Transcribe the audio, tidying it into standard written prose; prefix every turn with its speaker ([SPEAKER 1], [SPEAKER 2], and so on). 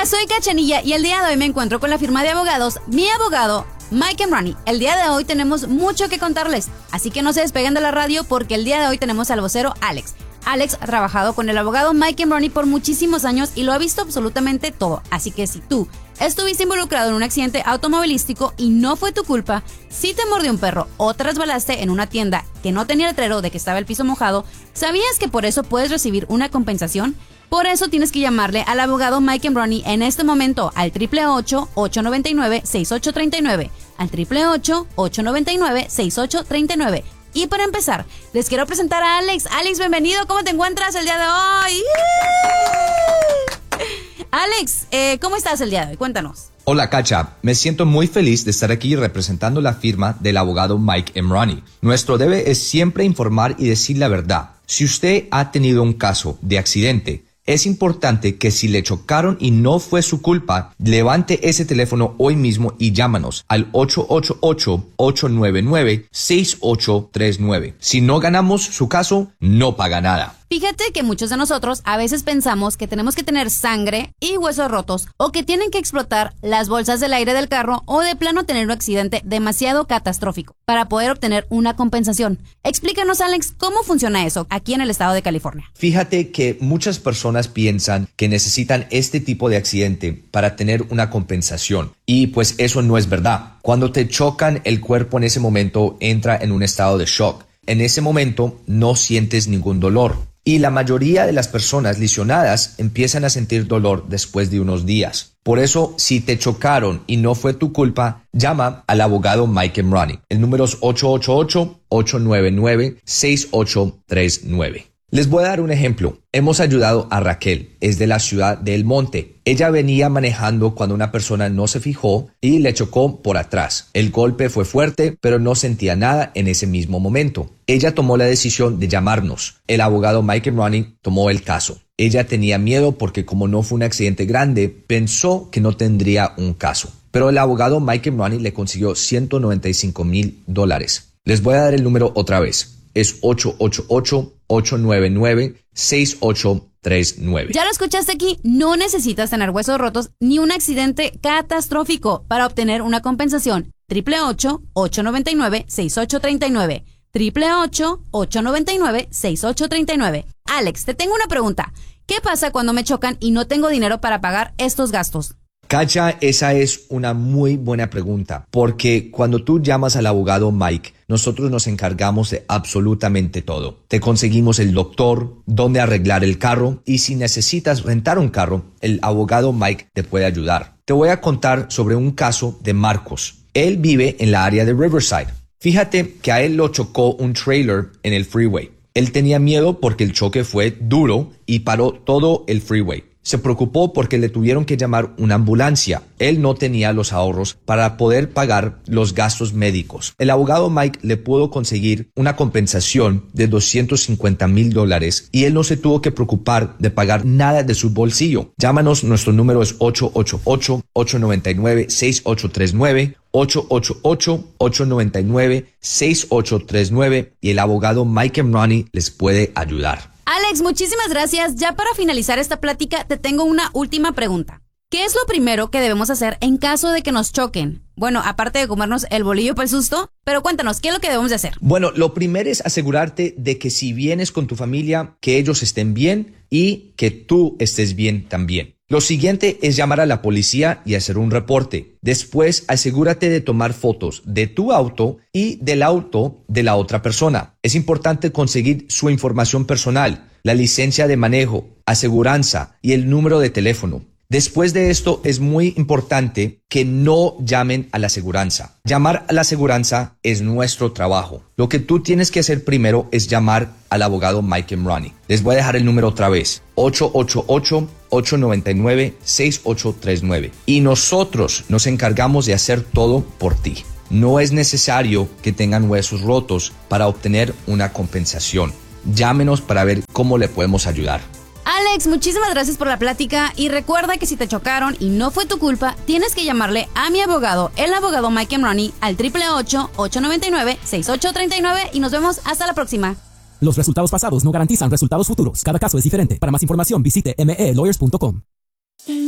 [SPEAKER 1] Hola, soy Cachanilla y el día de hoy me encuentro con la firma de abogados Mi Abogado Mike Ronnie. El día de hoy tenemos mucho que contarles, así que no se despeguen de la radio porque el día de hoy tenemos al vocero Alex. Alex ha trabajado con el abogado Mike Ronnie por muchísimos años y lo ha visto absolutamente todo, así que si tú estuviste involucrado en un accidente automovilístico y no fue tu culpa, si te mordió un perro o te resbalaste en una tienda que no tenía letrero de que estaba el piso mojado, ¿sabías que por eso puedes recibir una compensación? Por eso tienes que llamarle al abogado Mike Ronnie en este momento al 888-899-6839, al 888-899-6839. Y para empezar, les quiero presentar a Alex. Alex, bienvenido. ¿Cómo te encuentras el día de hoy? Alex, ¿cómo estás el día de hoy? Cuéntanos.
[SPEAKER 2] Hola, Cacha. Me siento muy feliz de estar aquí representando la firma del abogado Mike Ronnie. Nuestro deber es siempre informar y decir la verdad. Si usted ha tenido un caso de accidente, es importante que si le chocaron y no fue su culpa, levante ese teléfono hoy mismo y llámanos al 888-899-6839. Si no ganamos su caso, no paga nada.
[SPEAKER 1] Fíjate que muchos de nosotros a veces pensamos que tenemos que tener sangre y huesos rotos o que tienen que explotar las bolsas del aire del carro o de plano tener un accidente demasiado catastrófico para poder obtener una compensación. Explícanos, Alex, ¿cómo funciona eso aquí en el estado de California?
[SPEAKER 2] Fíjate que muchas personas piensan que necesitan este tipo de accidente para tener una compensación y pues eso no es verdad. Cuando te chocan, el cuerpo en ese momento entra en un estado de shock. En ese momento no sientes ningún dolor. Y la mayoría de las personas lesionadas empiezan a sentir dolor después de unos días. Por eso, si te chocaron y no fue tu culpa, llama al abogado Mike Ronnie. El número es 888-899-6839. Les voy a dar un ejemplo. Hemos ayudado a Raquel, es de la ciudad de El Monte. Ella venía manejando cuando una persona no se fijó y le chocó por atrás. El golpe fue fuerte, pero no sentía nada en ese mismo momento. Ella tomó la decisión de llamarnos. El abogado Mike Ronnie tomó el caso. Ella tenía miedo porque como no fue un accidente grande, pensó que no tendría un caso. Pero el abogado Mike Ronnie le consiguió $195,000. Les voy a dar el número otra vez. Es 888-899-6839.
[SPEAKER 1] Ya lo escuchaste aquí, no necesitas tener huesos rotos ni un accidente catastrófico para obtener una compensación. 888-899-6839. 888-899-6839. Alex, te tengo una pregunta. ¿Qué pasa cuando me chocan y no tengo dinero para pagar estos gastos?
[SPEAKER 2] Cacha, esa es una muy buena pregunta, porque cuando tú llamas al abogado Mike, nosotros nos encargamos de absolutamente todo. Te conseguimos el doctor, dónde arreglar el carro y si necesitas rentar un carro, el abogado Mike te puede ayudar. Te voy a contar sobre un caso de Marcos. Él vive en la área de Riverside. Fíjate que a él lo chocó un trailer en el freeway. Él tenía miedo porque el choque fue duro y paró todo el freeway. Se preocupó porque le tuvieron que llamar una ambulancia. Él no tenía los ahorros para poder pagar los gastos médicos. El abogado Mike le pudo conseguir una compensación de $250,000 y él no se tuvo que preocupar de pagar nada de su bolsillo. Llámanos, nuestro número es 888-899-6839. 888-899-6839 y el abogado Mike Ronnie les puede ayudar.
[SPEAKER 1] Alex, muchísimas gracias. Ya para finalizar esta plática, te tengo una última pregunta. ¿Qué es lo primero que debemos hacer en caso de que nos choquen? Bueno, aparte de comernos el bolillo para el susto, pero cuéntanos, ¿qué es lo que debemos de hacer?
[SPEAKER 2] Bueno, lo primero es asegurarte de que si vienes con tu familia, que ellos estén bien y que tú estés bien también. Lo siguiente es llamar a la policía y hacer un reporte. Después, asegúrate de tomar fotos de tu auto y del auto de la otra persona. Es importante conseguir su información personal, la licencia de manejo, aseguranza y el número de teléfono. Después de esto, es muy importante que no llamen a la aseguranza. Llamar a la aseguranza es nuestro trabajo. Lo que tú tienes que hacer primero es llamar al abogado Mike Ronnie. Les voy a dejar el número otra vez. 888-899-6839. Y nosotros nos encargamos de hacer todo por ti. No es necesario que tengan huesos rotos para obtener una compensación. Llámenos para ver cómo le podemos ayudar.
[SPEAKER 1] Alex, muchísimas gracias por la plática y recuerda que si te chocaron y no fue tu culpa, tienes que llamarle a mi abogado, el abogado Mike Ronnie, al 888-899-6839 y nos vemos hasta la próxima.
[SPEAKER 3] Los resultados pasados no garantizan resultados futuros. Cada caso es diferente. Para más información visite melawyers.com.